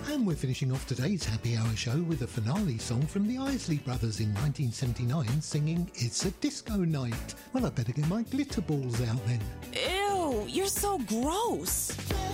And we're finishing off today's Happy Hour show with a finale song from the Isley Brothers in 1979 singing It's a Disco Night. Well, I better get my glitter balls out then. Ew, you're so gross.